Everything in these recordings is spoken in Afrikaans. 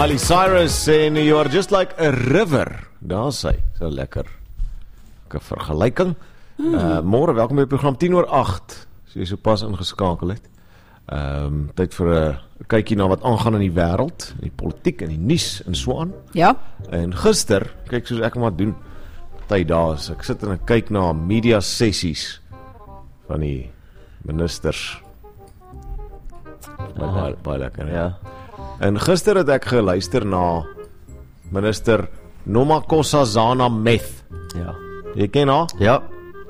Miley Cyrus en You Are Just Like a River. Daar sy, so lekker vergelyking. Môre, welkom by die program 7:10, so jy so pas ingeskakel het. Tyd vir 'n kykie na wat aangaan in die wêreld, in die politiek, in die nuus en so aan. Ja. En gister, kyk soos ek maar doen, tyd daar is, ek sit en ek kyk na media sessies van die ministers. Baie lekker, ja. En gister het ek geluister na minister Nomakosazana Meth. Ja. Jy ken haar? Ja.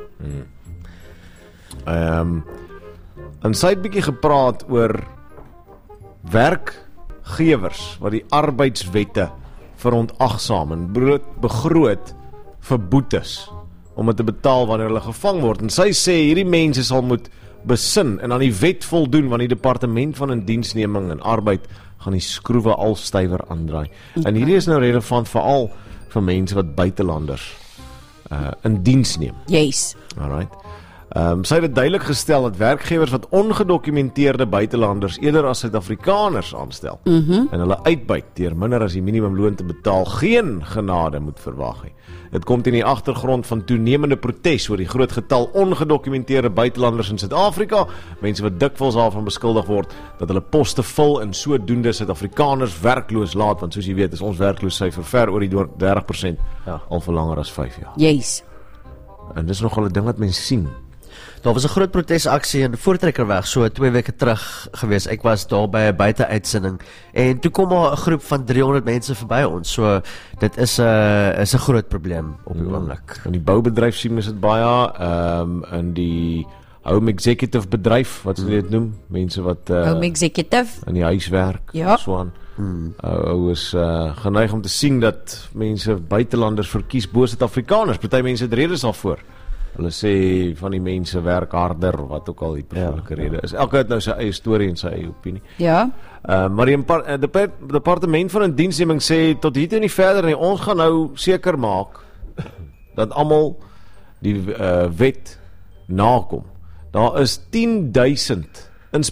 En sy het bietjie gepraat oor werkgewers wat die arbeidswette verontagsaam en begroot vir boetes om dit te betaal wanneer hulle gevang word. En sy sê hierdie mense sal moet besin en aan die wet voldoen, want die departement van indiensneming en arbeid gaan die skroewe al stywer aandraai. En hierdie is nou relevant veral vir mense wat buitelanders in diens neem. Yes. Alright. Sy het duidelik gestel dat werkgewers wat ongedokumenteerde buitelanders eerder as Suid-Afrikaners aanstel en hulle uitbuit deur minder as die minimumloon te betaal, geen genade moet verwag nie. Dit kom in die agtergrond van toenemende protes oor die groot getal ongedokumenteerde buitelanders in Suid-Afrika, mense wat dikwels daarvan beskuldig word dat hulle poste vul en sodoende Suid-Afrikaners werkloos laat, want soos jy weet is ons werkloosheid ver oor die 30% al vir langer as 5 jaar. Yes. En dis nogal 'n ding wat mense sien. Daar was 'n groot protesaksie in Voortrekkerweg so 2 weke terug gewees. Ek was daar by 'n buiteuitsending en toe kom maar 'n groep van 300 mense verby ons. So dit is 'n groot probleem op die oomblik. In die boubedryf sien ons dit baie, in die home executive bedryf, wat hulle dit noem, mense wat Home executive. in die huis werk, Ja. so aan. Is geneig om te sien dat mense buitelanders verkies bo Suid-Afrikaners. Party mense het redes daarvoor. Hulle sê van die mense werk harder, wat ook al die persoonlike rede is. Elke het nou sy eie storie en sy eie opinie. Ja. Maar die departement van indiensneming sê tot hier toe nie verder nie. Ons gaan nou seker maak dat almal die wet nakom. Daar is 10,000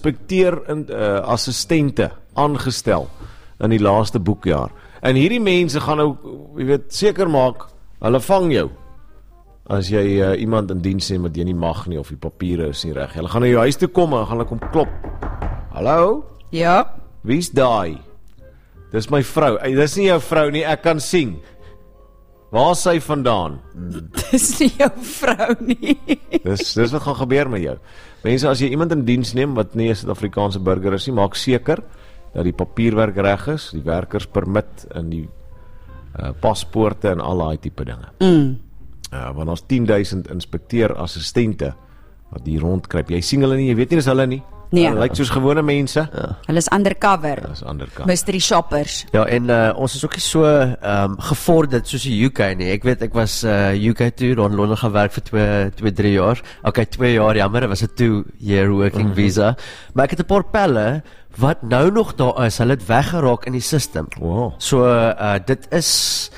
assistente aangestel in die laaste boekjaar. En hierdie mense gaan nou, jy weet, seker maak hulle vang jou as jy iemand in diens neem wat jy nie mag nie of die papiere is nie reg. Hulle gaan na jou huis toe kom en gaan hulle kom klop. Hallo? Ja. Wie's daai? Dis my vrou. Dis nie jou vrou nie, ek kan sien. Waar is sy vandaan? Dis nie jou vrou nie. Dis wat gaan gebeur met jou. Mense, as jy iemand in diens neem wat nie 'n Suid-Afrikaanse burger is nie, maak seker dat die papierwerk reg is, die werkerspermit en die paspoorte en al daai tipe dinge. Want ons 10,000 inspekteurassistente wat hier rondkruip. Jy sien hulle nie, jy weet nie dis hulle nie. Nee. Hulle lyk soos gewone mense. Hulle is undercover. Dis undercover. Mystery shoppers. Ja, en ons is ook nie so gevorderd soos die UK nie. Ek weet ek was UK toe in Londen gewerk vir 2-3 jaar. Okay, 2 jaar, jammer, dit was 'n 2-year working visa. Maar ek het 'n paar pelle wat nou nog daar is. Hulle het weggeraak in die system. Wow. So dit is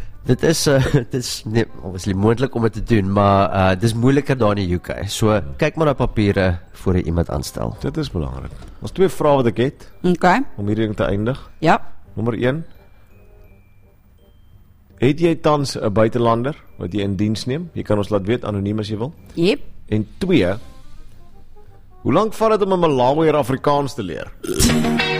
nie obviously moontlik om dit te doen, maar dis moeiliker daar in die UK. So kyk maar na papiere voor jy iemand aanstel. Dit is belangrik. Ons 2 vrae wat ek het Okay. om hierdie ding te eindig. Ja. Nommer 1. Het jy tans 'n buitelander wat jy in diens neem? Jy kan ons laat weet anoniem as jy wil. Yep. En 2. Hoe lank vat dit om 'n Malawier Afrikaans te leer?